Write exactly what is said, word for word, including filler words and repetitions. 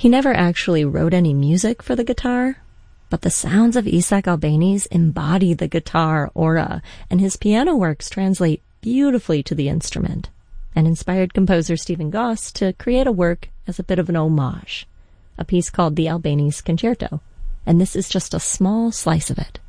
He never actually wrote any music for the guitar, but the sounds of Isaac Albéniz embody the guitar aura, and his piano works translate beautifully to the instrument, and inspired composer Stephen Goss to create a work as a bit of an homage, a piece called the Albéniz Concerto, and this is just a small slice of it.